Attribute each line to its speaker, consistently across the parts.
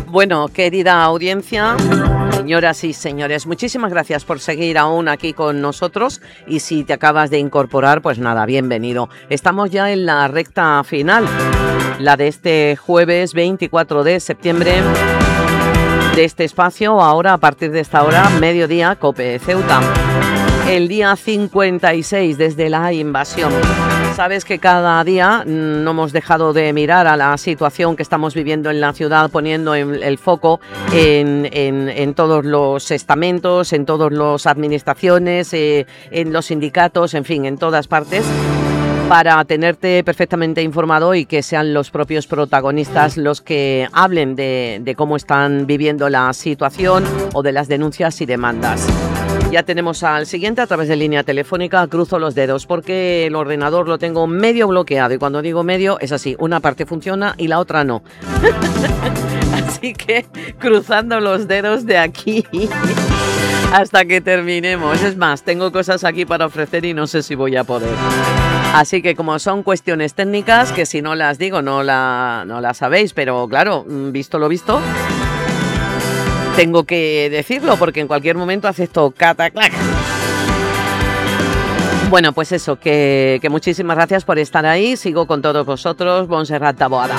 Speaker 1: Bueno, querida audiencia, señoras y señores, muchísimas gracias por seguir aún aquí con nosotros y si te acabas de incorporar, pues nada, bienvenido. Estamos ya en la recta final, la de este jueves 24 de septiembre de este espacio, ahora a partir de esta hora, mediodía, COPE Ceuta. El día 56 desde la invasión. Sabes que cada día no hemos dejado de mirar a la situación que estamos viviendo en la ciudad, poniendo el foco en todos los estamentos, en todas las administraciones, en los sindicatos, en fin, en todas partes, para tenerte perfectamente informado y que sean los propios protagonistas los que hablen de cómo están viviendo la situación o de las denuncias y demandas. Ya tenemos al siguiente a través de línea telefónica. Cruzo los dedos porque el ordenador lo tengo medio bloqueado y cuando digo medio es así, una parte funciona y la otra no. Así que cruzando los dedos de aquí hasta que terminemos. Es más, tengo cosas aquí para ofrecer y no sé si voy a poder. Así que como son cuestiones técnicas, que si no las digo no las sabéis, pero claro, visto lo visto, tengo que decirlo porque en cualquier momento hace esto cataclac. Bueno, pues eso, que muchísimas gracias por estar ahí. Sigo con todos vosotros, Montserrat Taboada.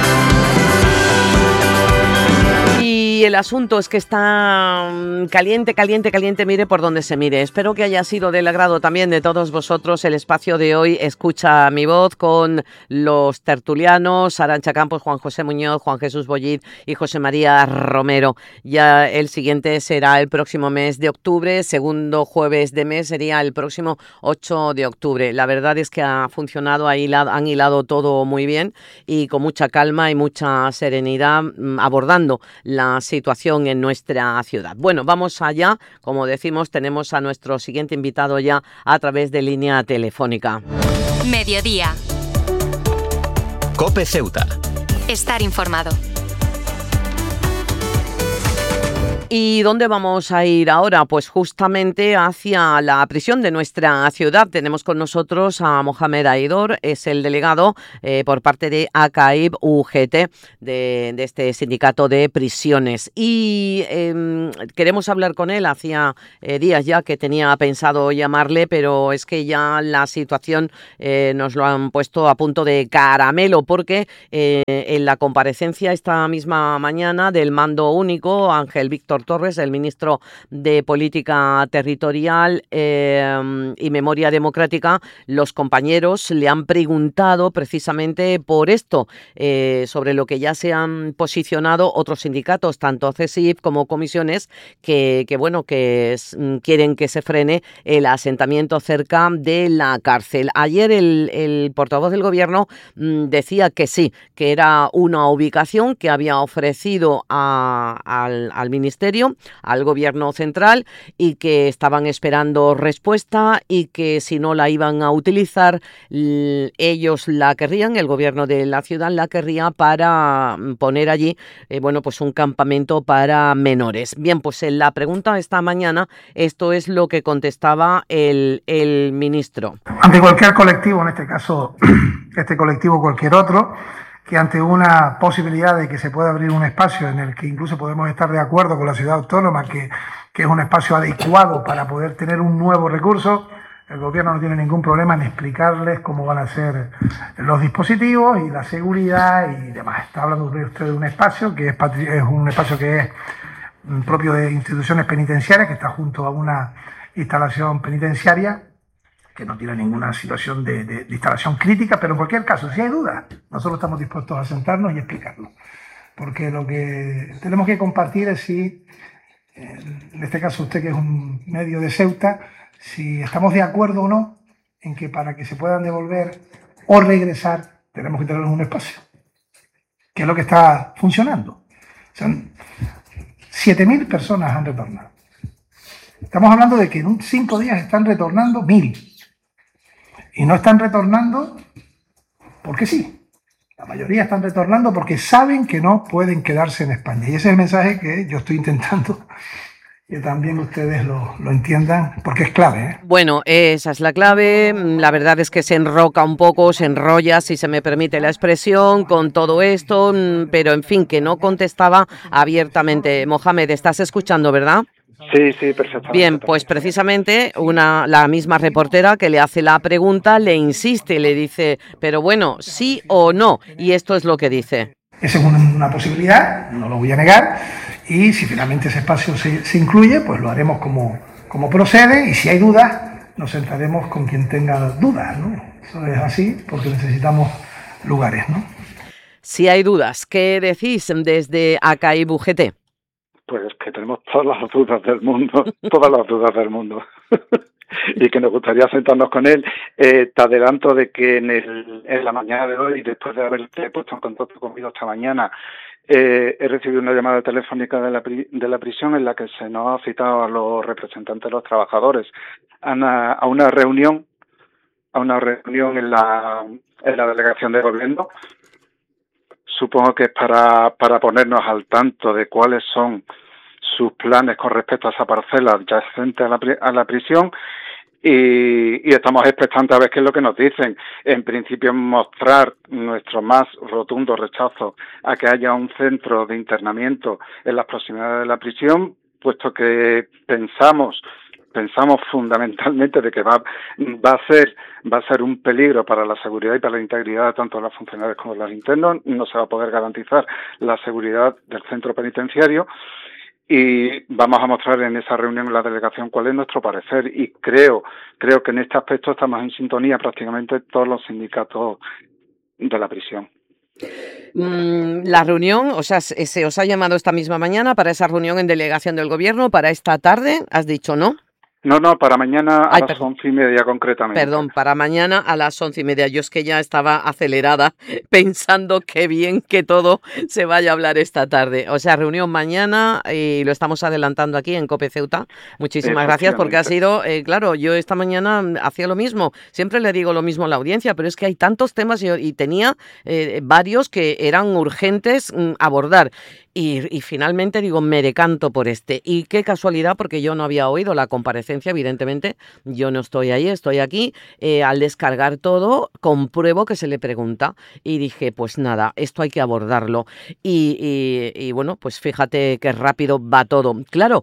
Speaker 1: Y el asunto es que está caliente, mire por donde se mire. Espero que haya sido del agrado también de todos vosotros el espacio de hoy. Escucha mi voz con los tertulianos, Arantxa Campos, Juan José Muñoz, Juan Jesús Bollid y José María Romero. Ya el siguiente será el próximo mes de octubre, segundo jueves de mes sería el próximo 8 de octubre. La verdad es que ha funcionado, han hilado todo muy bien y con mucha calma y mucha serenidad abordando la situación en nuestra ciudad. Bueno, vamos allá. Como decimos, tenemos a nuestro siguiente invitado ya a través de línea telefónica.
Speaker 2: Mediodía.
Speaker 3: COPE Ceuta.
Speaker 2: Estar informado.
Speaker 1: ¿Y dónde vamos a ir ahora? Pues justamente hacia la prisión de nuestra ciudad. Tenemos con nosotros a Mohamed Aidor, es el delegado por parte de ACAIB UGT, de este sindicato de prisiones. Y queremos hablar con él, hacía días ya que tenía pensado llamarle, pero es que ya la situación nos lo han puesto a punto de caramelo, porque en la comparecencia esta misma mañana del mando único, Ángel Víctor Torres, el ministro de Política Territorial y Memoria Democrática, los compañeros le han preguntado precisamente por esto, sobre lo que ya se han posicionado otros sindicatos, tanto CESIF como comisiones, que quieren que se frene el asentamiento cerca de la cárcel. Ayer el portavoz del gobierno decía que sí, que era una ubicación que había ofrecido al ministerio, al gobierno central, y que estaban esperando respuesta y que si no la iban a utilizar, ellos la querrían, el gobierno de la ciudad la querría para poner allí pues un campamento para menores. Bien, pues en la pregunta esta mañana esto es lo que contestaba el ministro.
Speaker 4: Ante cualquier colectivo, en este caso este colectivo o cualquier otro, que ante una posibilidad de que se pueda abrir un espacio en el que incluso podemos estar de acuerdo con la ciudad autónoma, que es un espacio adecuado para poder tener un nuevo recurso, el gobierno no tiene ningún problema en explicarles cómo van a ser los dispositivos y la seguridad y demás. Está hablando usted de un espacio que es un espacio que es propio de instituciones penitenciarias, que está junto a una instalación penitenciaria, que no tiene ninguna situación de instalación crítica, pero en cualquier caso, si hay dudas, nosotros estamos dispuestos a sentarnos y explicarlo. Porque lo que tenemos que compartir es si, en este caso usted que es un medio de Ceuta, si estamos de acuerdo o no en que para que se puedan devolver o regresar tenemos que tener un espacio, que es lo que está funcionando. O sea, 7.000 personas han retornado. Estamos hablando de que en 5 días están retornando 1.000. Y no están retornando porque sí. La mayoría están retornando porque saben que no pueden quedarse en España. Y ese es el mensaje que yo estoy intentando que también ustedes lo entiendan, porque es clave, ¿eh?
Speaker 1: Bueno, esa es la clave. La verdad es que se enroca un poco, se enrolla, si se me permite la expresión, con todo esto, pero en fin, que no contestaba abiertamente. Mohamed, ¿estás escuchando, verdad?
Speaker 3: Sí, sí, perfectamente.
Speaker 1: Bien, pues precisamente la misma reportera que le hace la pregunta le insiste, le dice, pero bueno, sí o no, y esto es lo que dice.
Speaker 4: Esa es una posibilidad, no lo voy a negar, y si finalmente ese espacio se incluye, pues lo haremos como procede, y si hay dudas, nos sentaremos con quien tenga dudas, ¿no? Eso es así, porque necesitamos lugares, ¿no?
Speaker 1: Si hay dudas, ¿qué decís desde ACAIB UGT?
Speaker 3: Pues que tenemos todas las dudas del mundo, todas las dudas del mundo. Y que nos gustaría sentarnos con él. Te adelanto de que en la mañana de hoy, después de haberte puesto en contacto conmigo esta mañana, he recibido una llamada telefónica de la prisión en la que se nos ha citado a los representantes de los trabajadores a una reunión en la delegación de gobierno. Supongo que es para ponernos al tanto de cuáles son sus planes con respecto a esa parcela adyacente a la prisión, y estamos expectantes a ver qué es lo que nos dicen. En principio, mostrar nuestro más rotundo rechazo a que haya un centro de internamiento en las proximidades de la prisión, puesto que pensamos fundamentalmente de que va a ser un peligro para la seguridad y para la integridad tanto de los funcionarios como de los internos. No se va a poder garantizar la seguridad del centro penitenciario, y vamos a mostrar en esa reunión en la delegación cuál es nuestro parecer, y creo que en este aspecto estamos en sintonía prácticamente todos los sindicatos de la prisión.
Speaker 1: La reunión, o sea, se os ha llamado esta misma mañana para esa reunión en delegación del gobierno, para esta tarde, has dicho, ¿no?
Speaker 3: No, para mañana a las 11:30 concretamente.
Speaker 1: Perdón, para mañana a las 11:30. Yo es que ya estaba acelerada pensando qué bien que todo se vaya a hablar esta tarde. O sea, reunión mañana y lo estamos adelantando aquí en COPE Ceuta. Muchísimas gracias porque ha sido, claro, yo esta mañana hacía lo mismo. Siempre le digo lo mismo a la audiencia, pero es que hay tantos temas y tenía varios que eran urgentes abordar. Y finalmente digo, me decanto por este. Y qué casualidad, porque yo no había oído la comparecencia, evidentemente, yo no estoy ahí, estoy aquí. Al descargar todo, compruebo que se le pregunta. Y dije, pues nada, esto hay que abordarlo. Y bueno, pues fíjate qué rápido va todo. Claro,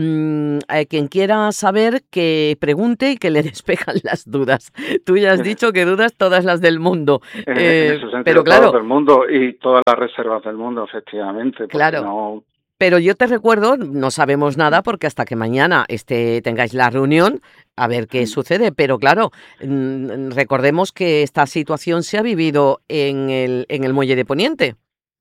Speaker 1: quien quiera saber, que pregunte y que le despejan las dudas. Tú ya has dicho que dudas todas las del mundo.
Speaker 3: En ese sentido, pero claro, todas del mundo y todas las reservas del mundo, efectivamente.
Speaker 1: Claro. No... Pero yo te recuerdo, no sabemos nada porque hasta que mañana tengáis la reunión, a ver qué sucede. Pero claro, recordemos que esta situación se ha vivido en el Muelle de Poniente.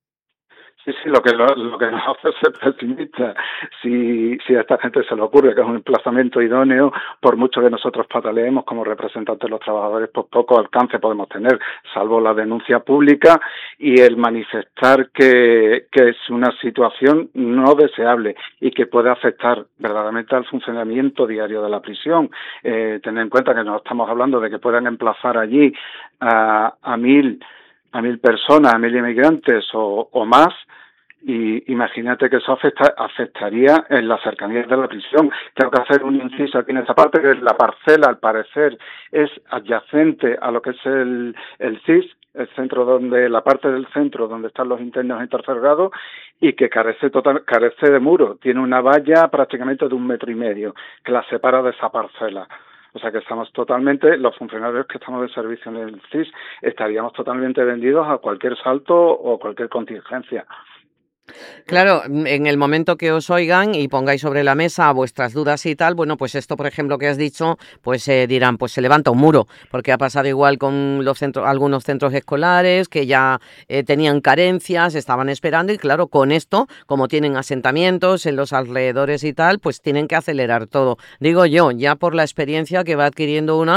Speaker 3: Sí, lo que nos hace ser pesimistas. Si a esta gente se le ocurre que es un emplazamiento idóneo, por mucho que nosotros pataleemos como representantes de los trabajadores, pues poco alcance podemos tener, salvo la denuncia pública y el manifestar que es una situación no deseable y que puede afectar verdaderamente al funcionamiento diario de la prisión. Tener en cuenta que no estamos hablando de que puedan emplazar allí a 1.000 personas, a 1.000 inmigrantes o más, y imagínate que eso afectaría en las cercanías de la prisión. Tengo que hacer un inciso aquí en esta parte, que la parcela, al parecer, es adyacente a lo que es el CIS, la parte del centro donde están los internos en tercer grado, y que carece de muro. Tiene una valla prácticamente de 1,5 metros que la separa de esa parcela. O sea que estamos totalmente, los funcionarios que estamos de servicio en el CIS, estaríamos totalmente vendidos a cualquier salto o cualquier contingencia.
Speaker 1: Claro, en el momento que os oigan y pongáis sobre la mesa vuestras dudas y tal, bueno, pues esto, por ejemplo, que has dicho, pues dirán, pues se levanta un muro, porque ha pasado igual con algunos centros escolares que ya tenían carencias, estaban esperando, y claro, con esto, como tienen asentamientos en los alrededores y tal, pues tienen que acelerar todo. Digo yo, ya por la experiencia que va adquiriendo una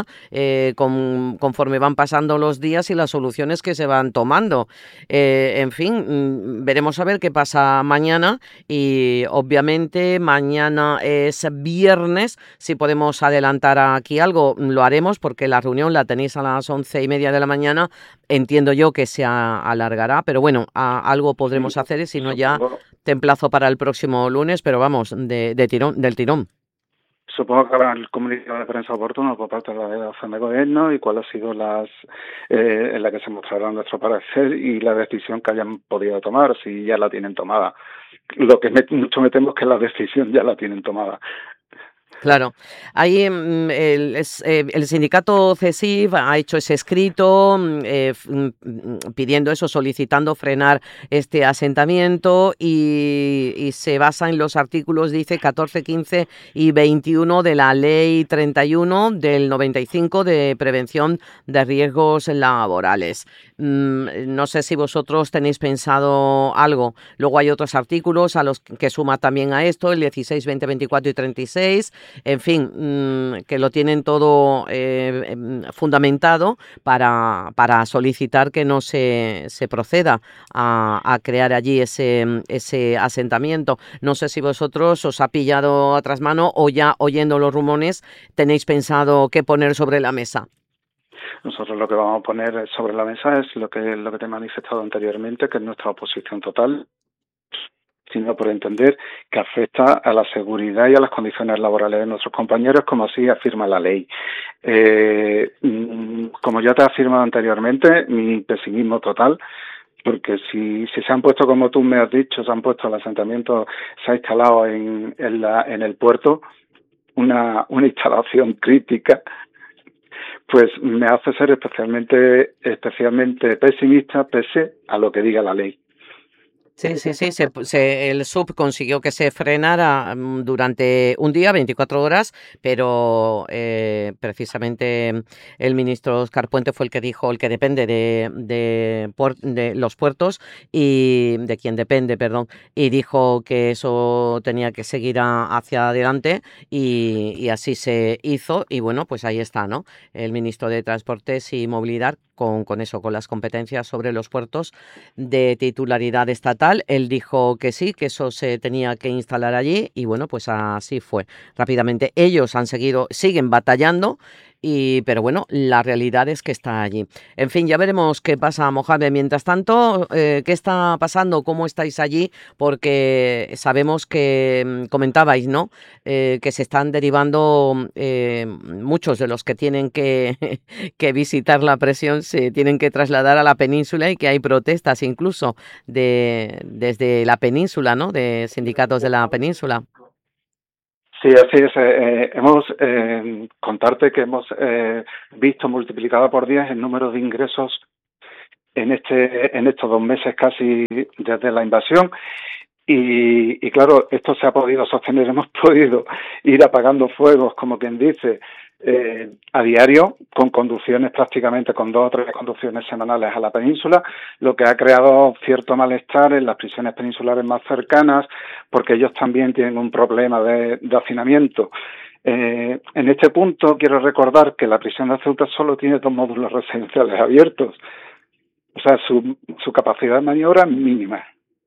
Speaker 1: conforme van pasando los días y las soluciones que se van tomando. En fin, veremos a ver qué pasa mañana, y obviamente mañana es viernes. Si podemos adelantar aquí algo, lo haremos, porque la reunión la tenéis a las 11:30 de la mañana. Entiendo yo que se alargará, pero bueno, algo podremos hacer, y si no ya te emplazo para el próximo lunes, pero vamos, del tirón.
Speaker 3: Supongo que habrá el comunicado de prensa oportuno por parte de la delegación de gobierno y cuáles han sido en la que se mostrará nuestro parecer y la decisión que hayan podido tomar, si ya la tienen tomada. Lo que mucho me temo es que la decisión ya la tienen tomada.
Speaker 1: Claro, ahí el sindicato CESIF ha hecho ese escrito pidiendo eso, solicitando frenar este asentamiento y se basa en los artículos, dice, 14, 15 y 21 de la Ley 31 del 95 de prevención de riesgos laborales. No sé si vosotros tenéis pensado algo. Luego hay otros artículos a los que suma también a esto, el 16, 20, 24 y 36. En fin, que lo tienen todo fundamentado para solicitar que no se proceda a crear allí ese asentamiento. No sé si vosotros os ha pillado a trasmano o ya oyendo los rumores tenéis pensado qué poner sobre la mesa.
Speaker 3: Nosotros lo que vamos a poner sobre la mesa es lo que te he manifestado anteriormente, que es nuestra oposición total, sino por entender que afecta a la seguridad y a las condiciones laborales de nuestros compañeros, como así afirma la ley. Como ya te he afirmado anteriormente, mi pesimismo total, porque si se han puesto, como tú me has dicho, se han puesto el asentamiento, se ha instalado en el puerto una instalación crítica, pues me hace ser especialmente pesimista pese a lo que diga la ley.
Speaker 1: Sí, el SUB consiguió que se frenara durante un día, 24 horas, pero precisamente el ministro Óscar Puente fue el que dijo, el que depende de los puertos y de quien depende, y dijo que eso tenía que seguir hacia adelante y así se hizo y bueno, pues ahí está, ¿no? El ministro de Transportes y Movilidad con eso, con las competencias sobre los puertos de titularidad estatal. Él dijo que sí, que eso se tenía que instalar allí y bueno, pues así fue. Rápidamente ellos siguen batallando, pero bueno, la realidad es que está allí. En fin, ya veremos qué pasa, Mohamed. Mientras tanto, ¿qué está pasando? ¿Cómo estáis allí? Porque sabemos que comentabais, ¿no? Que se están derivando muchos de los que tienen que visitar la prisión, se tienen que trasladar a la península y que hay protestas incluso desde la península, ¿no? De sindicatos de la península.
Speaker 3: Sí, así es. Contarte que hemos visto multiplicado por 10 el número de ingresos en estos 2 meses casi desde la invasión. Y claro, esto se ha podido sostener, hemos podido ir apagando fuegos, como quien dice, a diario, con conducciones prácticamente, con 2 o 3 conducciones semanales a la península, lo que ha creado cierto malestar en las prisiones peninsulares más cercanas, porque ellos también tienen un problema de hacinamiento. En este punto quiero recordar que la prisión de Ceuta solo tiene 2 módulos residenciales abiertos, o sea, su capacidad de maniobra es mínima.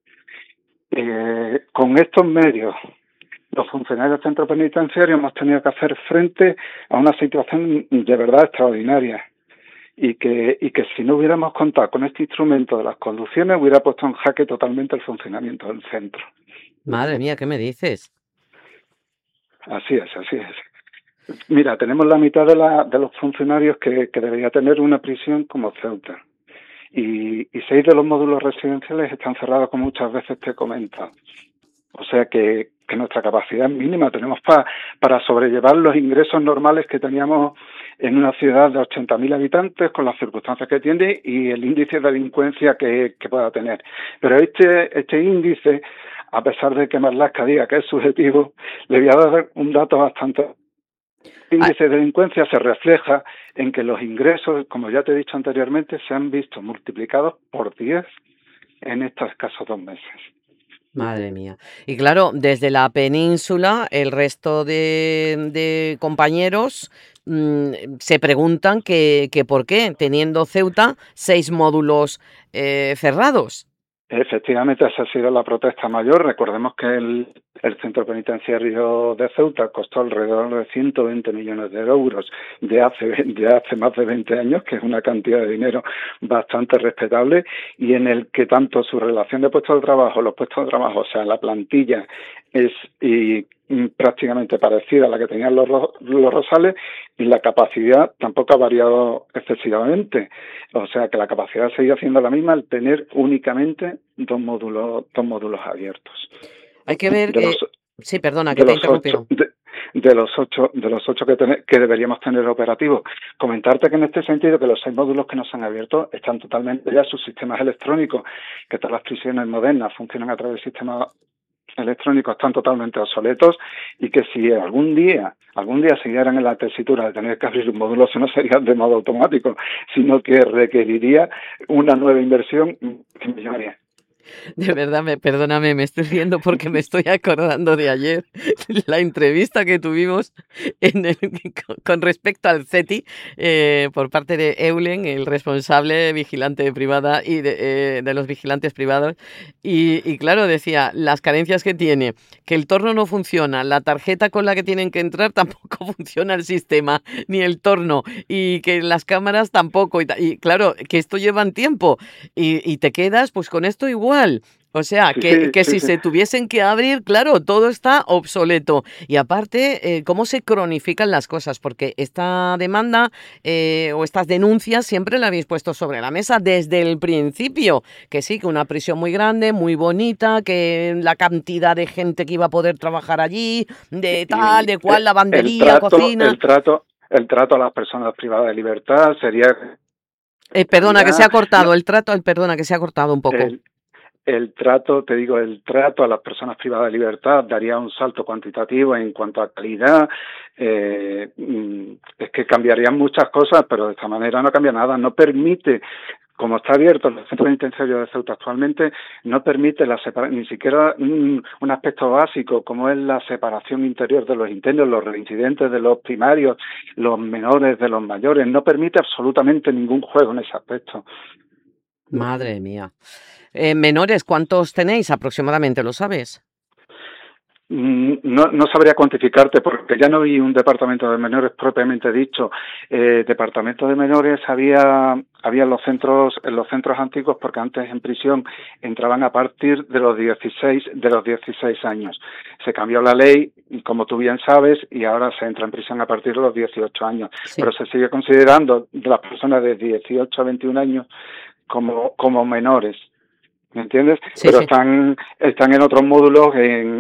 Speaker 3: Con estos medios, los funcionarios del centro penitenciario hemos tenido que hacer frente a una situación de verdad extraordinaria y que si no hubiéramos contado con este instrumento de las conducciones hubiera puesto en jaque totalmente el funcionamiento del centro.
Speaker 1: Madre mía, ¿qué me dices?
Speaker 3: Así es. Mira, tenemos la mitad de los funcionarios que debería tener una prisión como Ceuta. Y 6 de los módulos residenciales están cerrados, como muchas veces te he comentado. O sea que nuestra capacidad es mínima. Tenemos para sobrellevar los ingresos normales que teníamos en una ciudad de 80.000 habitantes, con las circunstancias que tiene y el índice de delincuencia que pueda tener. Pero este índice, a pesar de que Marlaska diga que es subjetivo, le voy a dar un dato bastante. El índice de delincuencia se refleja en que los ingresos, como ya te he dicho anteriormente, se han visto multiplicados por 10 en estos escasos 2 meses.
Speaker 1: Madre mía. Y claro, desde la península, el resto de compañeros se preguntan que por qué, teniendo Ceuta 6 módulos cerrados.
Speaker 3: Efectivamente, esa ha sido la protesta mayor. Recordemos que el centro penitenciario de Ceuta costó alrededor de 120 millones de euros de hace más de 20 años, que es una cantidad de dinero bastante respetable, y en el que tanto su relación de puestos de trabajo, los puestos de trabajo, o sea, la plantilla es prácticamente parecida a la que tenían los Rosales, y la capacidad tampoco ha variado excesivamente. O sea que la capacidad sigue siendo la misma al tener únicamente dos módulos abiertos.
Speaker 1: Hay que ver
Speaker 3: De
Speaker 1: que...
Speaker 3: los,
Speaker 1: Sí, perdona, que
Speaker 3: de
Speaker 1: te he
Speaker 3: los ocho,
Speaker 1: interrumpido.
Speaker 3: de los ocho que deberíamos tener operativos. Comentarte que en este sentido que los 6 módulos que nos han abierto están totalmente ya sus sistemas electrónicos, que todas las prisiones modernas funcionan a través de sistemas electrónicos, están totalmente obsoletos, y que si algún día siguieran en la tesitura de tener que abrir un módulo, eso no sería de modo automático, sino que requeriría una nueva inversión millonaria.
Speaker 1: De verdad, perdóname, me estoy riendo porque me estoy acordando de ayer, la entrevista que tuvimos con respecto al CETI por parte de Eulen, el responsable vigilante privada y de los vigilantes privados. Y claro, decía las carencias que tiene, que el torno no funciona, la tarjeta con la que tienen que entrar tampoco funciona el sistema, ni el torno, y que las cámaras tampoco. Y claro, que esto llevan tiempo y te quedas pues con esto igual. O sea, que si se tuviesen que abrir, claro, todo está obsoleto. Y aparte, ¿cómo se cronifican las cosas? Porque esta demanda o estas denuncias siempre la habéis puesto sobre la mesa desde el principio. Que sí, que una prisión muy grande, muy bonita, que la cantidad de gente que iba a poder trabajar allí, de tal, de cual, lavandería, cocina...
Speaker 3: El trato a las personas privadas de libertad sería...
Speaker 1: perdona, que se ha cortado, perdona, que se ha cortado un poco.
Speaker 3: El trato a las personas privadas de libertad daría un salto cuantitativo en cuanto a calidad. Es que cambiarían muchas cosas, pero de esta manera no cambia nada. No permite, como está abierto el centro penitenciario de Ceuta actualmente, no permite ni siquiera un aspecto básico como es la separación interior de los internos, los reincidentes de los primarios, los menores de los mayores. No permite absolutamente ningún juego en ese aspecto.
Speaker 1: Madre mía. Menores, ¿cuántos tenéis aproximadamente? ¿Lo sabes?
Speaker 3: No sabría cuantificarte porque ya no hay un departamento de menores propiamente dicho. Departamento de menores había en los centros antiguos, porque antes en prisión entraban a partir de los 16 años. Se cambió la ley, como tú bien sabes, y ahora se entra en prisión a partir de los 18 años. Sí. Pero se sigue considerando de las personas de 18 a 21 años como menores. ¿Me entiendes? Sí, pero sí. Están en otros módulos,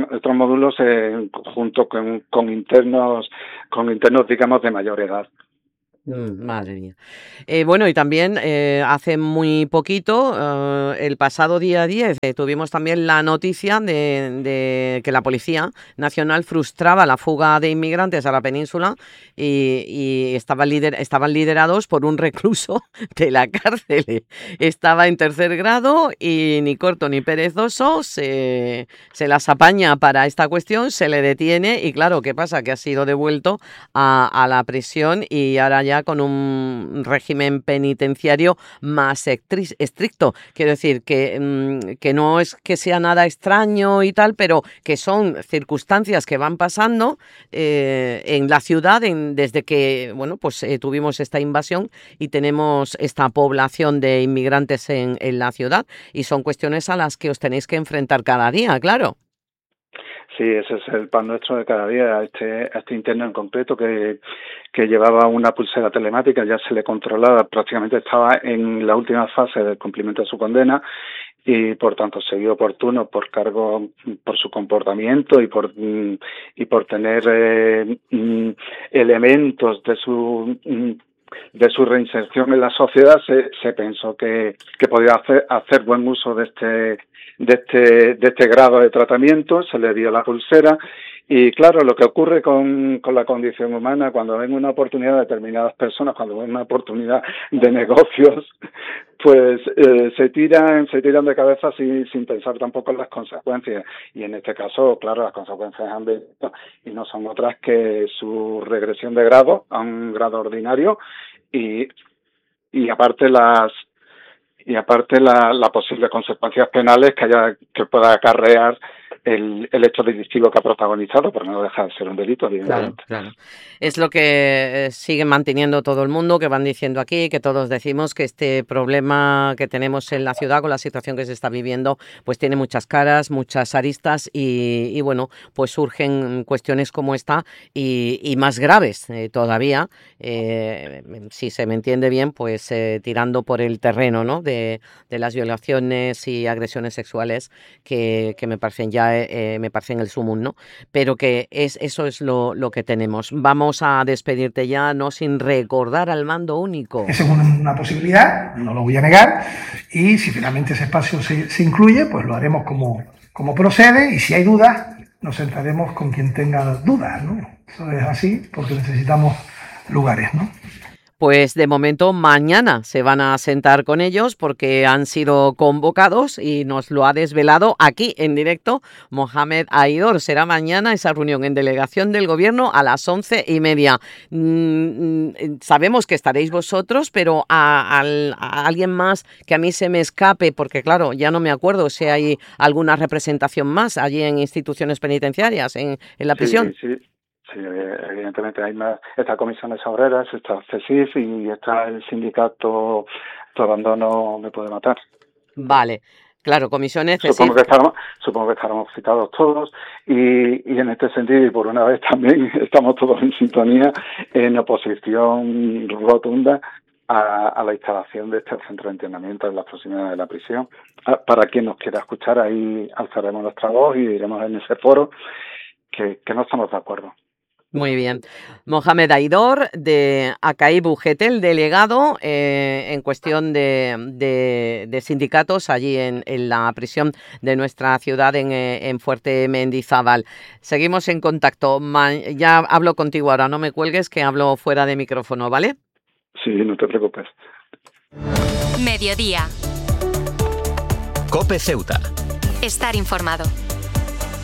Speaker 3: junto con internos, digamos, de mayor edad.
Speaker 1: Madre mía. Bueno, y también hace muy poquito, el pasado día 10, tuvimos también la noticia de que la Policía Nacional frustraba la fuga de inmigrantes a la península y estaban liderados por un recluso de la cárcel. Estaba en 3er grado y ni corto ni perezoso se las apaña para esta cuestión, se le detiene y claro, ¿qué pasa? Que ha sido devuelto a la prisión y ahora ya con un régimen penitenciario más estricto. Quiero decir que no es que sea nada extraño y tal, pero que son circunstancias que van pasando en la ciudad desde que tuvimos esta invasión y tenemos esta población de inmigrantes en la ciudad, y son cuestiones a las que os tenéis que enfrentar cada día, claro.
Speaker 3: Sí, ese es el pan nuestro de cada día. A este interno en concreto que llevaba una pulsera telemática, ya se le controlaba, prácticamente estaba en la última fase del cumplimiento de su condena y por tanto se vio oportuno por su comportamiento y por tener elementos de su reinserción en la sociedad. Se pensó que podía hacer buen uso de este grado de tratamiento. Se le dio la pulsera y claro, lo que ocurre con la condición humana cuando ven una oportunidad de determinadas personas, cuando ven una oportunidad de negocios, pues se tiran de cabeza sin pensar tampoco en las consecuencias, y en este caso, claro, las consecuencias han venido y no son otras que su regresión de grado a un grado ordinario y aparte y aparte las posibles consecuencias penales que pueda acarrear el hecho delictivo que ha protagonizado, porque no deja de ser un delito, evidentemente.
Speaker 1: Claro. Es lo que sigue manteniendo todo el mundo, que van diciendo aquí, que todos decimos que este problema que tenemos en la ciudad con la situación que se está viviendo, pues tiene muchas caras, muchas aristas y bueno, pues surgen cuestiones como esta y más graves todavía, si se me entiende bien, pues tirando por el terreno, ¿no? de las violaciones y agresiones sexuales que me parecen ya me parecen el sumum, ¿no? Pero que eso es lo que tenemos. Vamos a despedirte ya, no sin recordar al mando único.
Speaker 4: Es una posibilidad, no lo voy a negar, y si finalmente ese espacio se incluye, pues lo haremos como procede, y si hay dudas, nos sentaremos con quien tenga dudas, ¿no? Eso es así, porque necesitamos lugares, ¿no?
Speaker 1: Pues de momento mañana se van a sentar con ellos porque han sido convocados y nos lo ha desvelado aquí en directo Mohamed Aidor. Será mañana esa reunión en delegación del gobierno a las 11:30. Sabemos que estaréis vosotros, pero a alguien más que a mí se me escape, porque claro, ya no me acuerdo si hay alguna representación más allí en instituciones penitenciarias, en la prisión.
Speaker 3: Sí, evidentemente hay más. Está Comisiones Obreras, está CESIF y está el sindicato Tu abandono me puede matar.
Speaker 1: Vale, claro, comisiones CESIF.
Speaker 3: Supongo que estaremos citados todos y en este sentido, y por una vez también estamos todos en sintonía, en oposición rotunda a la instalación de este centro de entrenamiento en las proximidades de la prisión. Para quien nos quiera escuchar, ahí alzaremos nuestra voz y diremos en ese foro que no estamos de acuerdo.
Speaker 1: Muy bien. Mohamed Aidor, de ACAIB UGT, el delegado en cuestión de sindicatos allí en la prisión de nuestra ciudad en Fuerte Mendizábal. Seguimos en contacto. Ya hablo contigo ahora, no me cuelgues, que hablo fuera de micrófono, ¿vale?
Speaker 3: Sí, no te preocupes.
Speaker 2: Mediodía.
Speaker 5: COPE Ceuta.
Speaker 2: Estar informado.